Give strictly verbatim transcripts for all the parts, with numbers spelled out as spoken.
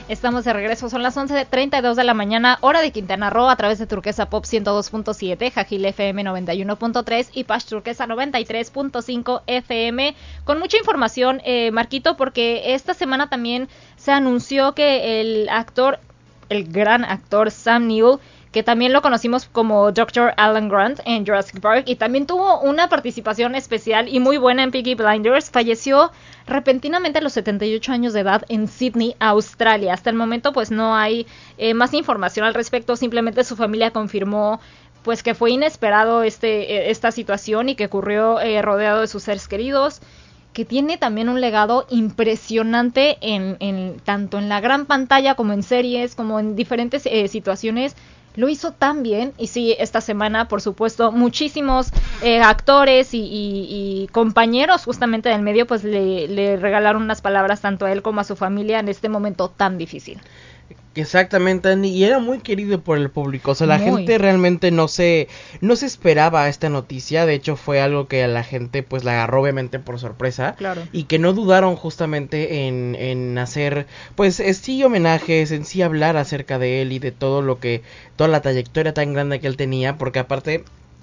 Estamos de regreso, son las once treinta y dos de la mañana, hora de Quintana Roo, a través de Turquesa Pop ciento dos punto siete, Jajil F M noventa y uno punto tres y Pash Turquesa noventa y tres punto cinco F M. Con mucha información, eh, Marquito, porque esta semana también se anunció que el actor, el gran actor Sam Neill, que también lo conocimos como doctor Alan Grant en Jurassic Park, y también tuvo una participación especial y muy buena en Peaky Blinders, falleció repentinamente a los setenta y ocho años de edad en Sydney, Australia. Hasta el momento pues no hay eh, más información al respecto, simplemente su familia confirmó pues que fue inesperado este eh, esta situación y que ocurrió eh, rodeado de sus seres queridos, que tiene también un legado impresionante en, en tanto en la gran pantalla como en series, como en diferentes eh, situaciones. Lo hizo tan bien, y sí, esta semana, por supuesto, muchísimos eh, actores y, y, y compañeros justamente del medio, pues le, le regalaron unas palabras tanto a él como a su familia en este momento tan difícil. Exactamente, Andy, y era muy querido por el público, o sea, la muy. gente realmente no se no se esperaba esta noticia, de hecho fue algo que a la gente pues la agarró obviamente por sorpresa, claro. Y que no dudaron justamente en, en hacer pues sí homenajes, en sí hablar acerca de él y de todo lo que, toda la trayectoria tan grande que él tenía, porque aparte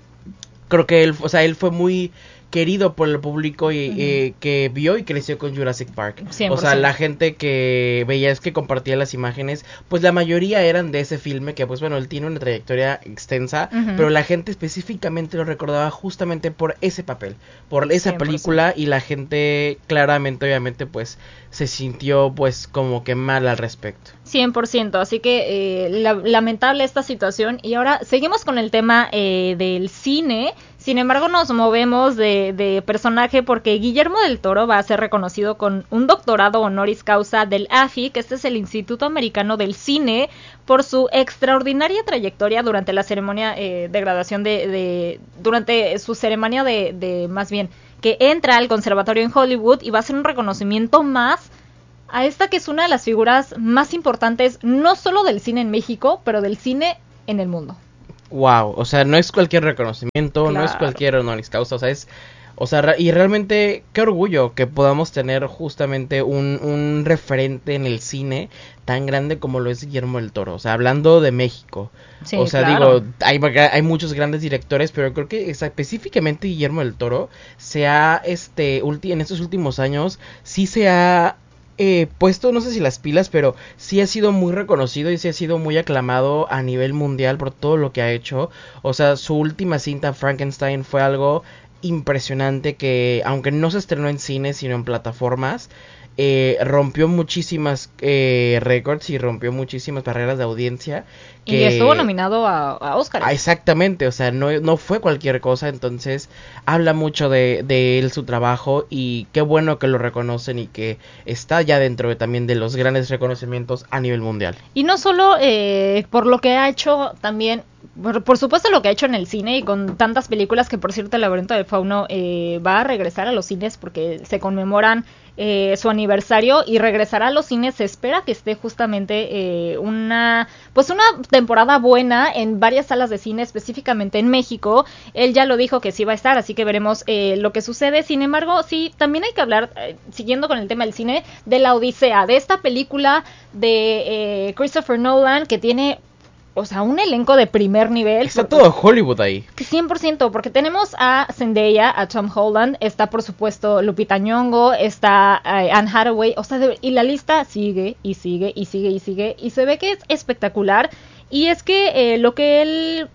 creo que él, o sea, él fue muy querido por el público y uh-huh. eh, que vio y creció con Jurassic Park. cien por ciento. O sea, la gente que veía es que compartía las imágenes, pues la mayoría eran de ese filme, que pues bueno, él tiene una trayectoria extensa, uh-huh. pero la gente específicamente lo recordaba justamente por ese papel, por esa cien por ciento. Película, y la gente claramente, obviamente, pues se sintió pues como que mal al respecto. cien por ciento, así que eh, la, lamentable esta situación. Y ahora seguimos con el tema eh, del cine. Sin embargo, nos movemos de, de personaje porque Guillermo del Toro va a ser reconocido con un doctorado honoris causa del A F I, que este es el Instituto Americano del Cine, por su extraordinaria trayectoria durante la ceremonia eh, de graduación de, de durante su ceremonia de, de más bien que entra al conservatorio en Hollywood, y va a ser un reconocimiento más a esta que es una de las figuras más importantes no solo del cine en México, pero del cine en el mundo. Wow, o sea, no es cualquier reconocimiento, claro. no es cualquier honoris causa, o sea, es, o sea, y realmente qué orgullo que podamos tener justamente un, un referente en el cine tan grande como lo es Guillermo del Toro, o sea, hablando de México, sí, o sea, claro. digo, hay, hay muchos grandes directores, pero creo que específicamente Guillermo del Toro se ha, este, ulti- en estos últimos años, sí se ha Eh, puesto, no sé si las pilas, pero sí ha sido muy reconocido y sí ha sido muy aclamado a nivel mundial por todo lo que ha hecho. O sea, su última cinta, Frankenstein, fue algo impresionante que, aunque no se estrenó en cine, sino en plataformas, eh, rompió muchísimas eh, récords y rompió muchísimas barreras de audiencia. Que... Y estuvo nominado a, a Oscar. Ah, exactamente, o sea, no, no fue cualquier cosa, entonces habla mucho de, de él, su trabajo, y qué bueno que lo reconocen y que está ya dentro de, también de los grandes reconocimientos a nivel mundial. Y no solo eh, por lo que ha hecho también, por, por supuesto lo que ha hecho en el cine y con tantas películas, que por cierto el Laberinto del Fauno eh, va a regresar a los cines porque se conmemoran Eh, su aniversario y regresará a los cines. Se espera que esté justamente eh, una pues una temporada buena en varias salas de cine, específicamente en México. Él ya lo dijo que sí va a estar, así que veremos eh, lo que sucede. Sin embargo, sí, también hay que hablar, eh, siguiendo con el tema del cine, de La Odisea, de esta película de eh, Christopher Nolan, que tiene, o sea, un elenco de primer nivel. Está todo Hollywood ahí. cien por ciento, porque tenemos a Zendaya, a Tom Holland, está por supuesto Lupita Nyong'o, está uh, Anne Hathaway, o sea, de, y la lista sigue y sigue y sigue y sigue, y se ve que es espectacular. Y es que eh, lo que él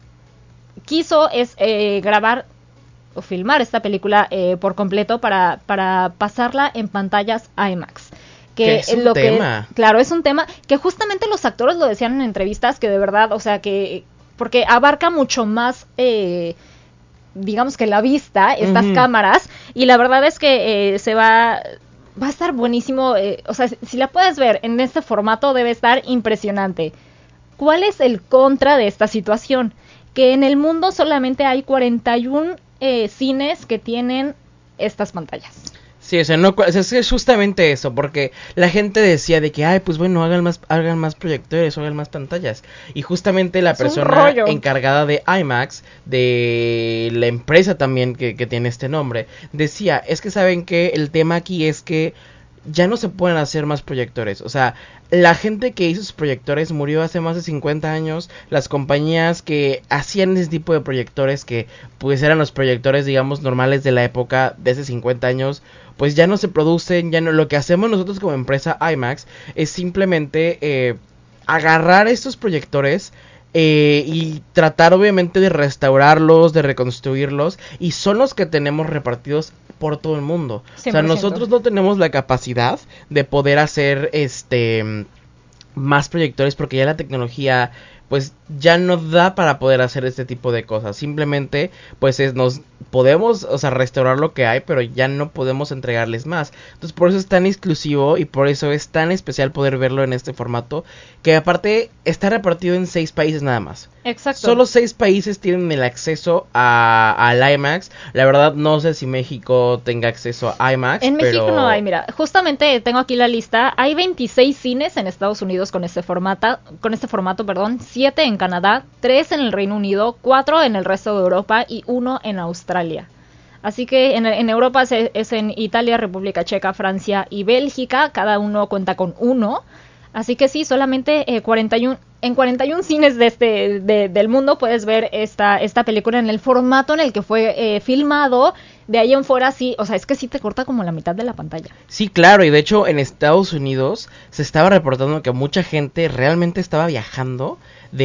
quiso es eh, grabar o filmar esta película eh, por completo para, para pasarla en pantallas IMAX. Que es un lo tema. Que, claro, es un tema que justamente los actores lo decían en entrevistas, que de verdad, o sea, que porque abarca mucho más, eh, digamos que la vista, estas uh-huh. cámaras, y la verdad es que eh, se va, va a estar buenísimo, eh, o sea, si, si la puedes ver en este formato debe estar impresionante. ¿Cuál es el contra de esta situación? Que en el mundo solamente hay cuarenta y uno eh, cines que tienen estas pantallas. Sí, o sea, no, es, es justamente eso, porque la gente decía de que, ay, pues bueno, hagan más, hagan más proyectores, hagan más pantallas, y justamente la es persona encargada de IMAX, de la empresa también que, que tiene este nombre, decía, es que saben que el tema aquí es que ya no se pueden hacer más proyectores. O sea, la gente que hizo sus proyectores murió hace más de cincuenta años. Las compañías que hacían ese tipo de proyectores, que pues eran los proyectores, digamos, normales de la época de hace cincuenta años, pues ya no se producen. Ya no. Lo que hacemos nosotros como empresa IMAX es simplemente eh, agarrar estos proyectores Eh, y tratar obviamente de restaurarlos, de reconstruirlos, y son los que tenemos repartidos por todo el mundo. cien por ciento. O sea, nosotros no tenemos la capacidad de poder hacer este más proyectores porque ya la tecnología pues ya no da para poder hacer este tipo de cosas. Simplemente pues es, nos podemos, o sea, restaurar lo que hay, pero ya no podemos entregarles más. Entonces por eso es tan exclusivo y por eso es tan especial poder verlo en este formato, que aparte está repartido en seis países nada más. Exacto. Solo seis países tienen el acceso a al IMAX. La verdad no sé si México tenga acceso a IMAX. En pero... México no hay, mira, justamente tengo aquí la lista. Hay veintiséis cines en Estados Unidos con este formato, con este formato, perdón, siete en Canadá, tres en el Reino Unido, cuatro en el resto de Europa y uno en Australia. Así que en, en Europa es, es en Italia, República Checa, Francia y Bélgica. Cada uno cuenta con uno. Así que sí, solamente eh, cuarenta y uno, en cuarenta y uno cines de este de, del mundo puedes ver esta esta película en el formato en el que fue eh, filmado. De ahí en fuera sí, o sea, es que sí te corta como la mitad de la pantalla. Sí, claro, y de hecho en Estados Unidos se estaba reportando que mucha gente realmente estaba viajando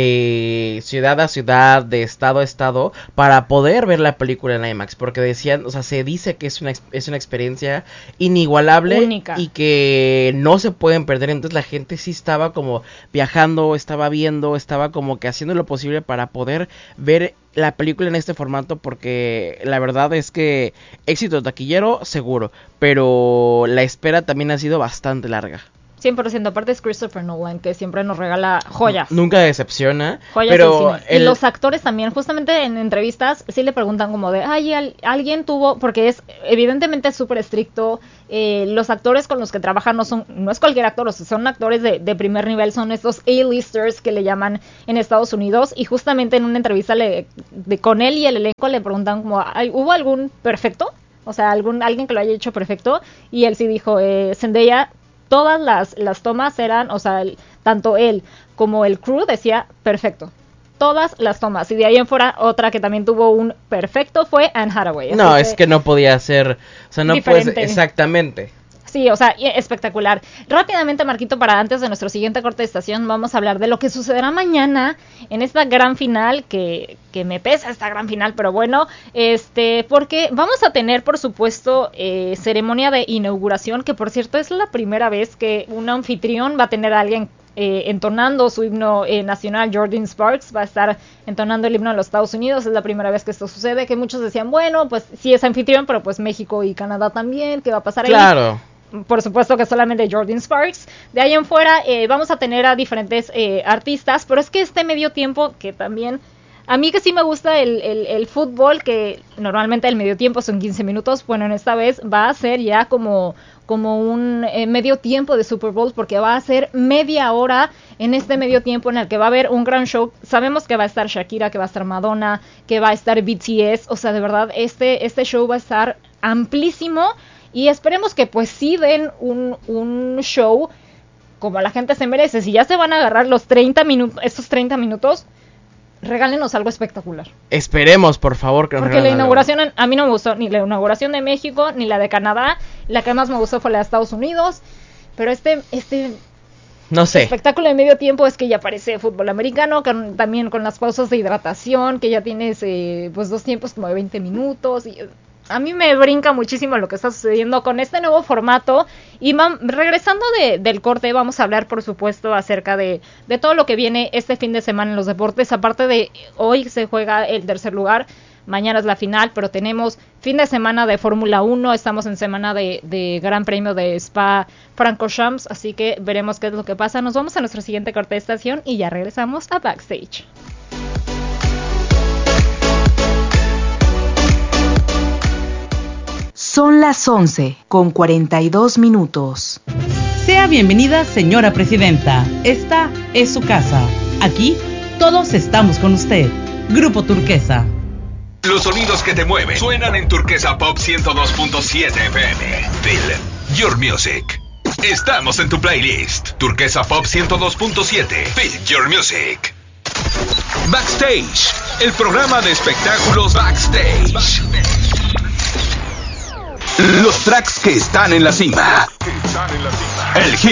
de ciudad a ciudad, de estado a estado, para poder ver la película en IMAX, porque decían, o sea, se dice que es una es una experiencia inigualable, única, y que no se pueden perder. Entonces la gente sí estaba como viajando, estaba viendo, estaba como que haciendo lo posible para poder ver la película en este formato, porque la verdad es que éxito taquillero seguro, pero la espera también ha sido bastante larga. cien por ciento, aparte es Christopher Nolan, que siempre nos regala joyas. Nunca decepciona. Joyas pero el... Y los actores también, justamente en entrevistas, sí le preguntan como de, ay, al, alguien tuvo, porque es evidentemente súper estricto, eh, los actores con los que trabajan no son, no es cualquier actor, o sea, son actores de, de primer nivel, son estos A-listers que le llaman en Estados Unidos, y justamente en una entrevista le, de, con él y el elenco le preguntan como, ¿hubo algún perfecto? O sea, algún alguien que lo haya hecho perfecto, y él sí dijo, eh, Zendaya, todas las, las tomas eran, o sea, el, tanto él como el crew decía perfecto. Todas las tomas. Y de ahí en fuera, otra que también tuvo un perfecto fue Anne Hathaway. No, es que no podía ser, o sea, no puede, exactamente. Sí, o sea, espectacular. Rápidamente, Marquito, para antes de nuestro siguiente corte de estación, vamos a hablar de lo que sucederá mañana en esta gran final, que, que me pesa esta gran final, pero bueno, este, porque vamos a tener, por supuesto, eh, ceremonia de inauguración, que por cierto es la primera vez que un anfitrión va a tener a alguien eh, entonando su himno eh, nacional. Jordan Sparks va a estar entonando el himno de los Estados Unidos, es la primera vez que esto sucede, que muchos decían, bueno, pues sí es anfitrión, pero pues México y Canadá también, ¿qué va a pasar ahí? Claro. Por supuesto que solamente Jordan Sparks. De ahí en fuera eh, vamos a tener a diferentes eh, artistas, pero es que este medio tiempo, que también, a mí que sí me gusta el, el, el fútbol, que normalmente el medio tiempo son quince minutos, bueno, en esta vez va a ser ya como, como un eh, medio tiempo de Super Bowl, porque va a ser media hora en este medio tiempo en el que va a haber un gran show. Sabemos que va a estar Shakira, que va a estar Madonna, que va a estar B T S, o sea, de verdad, este, este show va a estar amplísimo. Y esperemos que pues sí den un, un show como la gente se merece. Si ya se van a agarrar los treinta minutos, estos treinta minutos, regálenos algo espectacular. Esperemos, por favor, que nos Porque la inauguración, algo. A mí no me gustó ni la inauguración de México, ni la de Canadá. La que más me gustó fue la de Estados Unidos. Pero este, este no sé. espectáculo de medio tiempo es que ya parece fútbol americano, con, también con las pausas de hidratación, que ya tienes eh, pues dos tiempos como de veinte minutos y... A mí me brinca muchísimo lo que está sucediendo con este nuevo formato. Y mam, regresando de, del corte, vamos a hablar, por supuesto, acerca de, de todo lo que viene este fin de semana en los deportes. Aparte de hoy se juega el tercer lugar, mañana es la final, pero tenemos fin de semana de Fórmula uno, estamos en semana de, de Gran Premio de Spa-Francorchamps, así que veremos qué es lo que pasa. Nos vamos a nuestro siguiente corte de estación y ya regresamos a Backstage. Son las once con cuarenta y dos minutos. Sea bienvenida, señora presidenta. Esta es su casa. Aquí todos estamos con usted. Grupo Turquesa. Los sonidos que te mueven suenan en Turquesa Pop ciento dos punto siete F M. Feel your music. Estamos en tu playlist. Turquesa Pop ciento dos punto siete. Feel your music. Backstage, el programa de espectáculos Backstage. Los tracks que están en la cima. El hit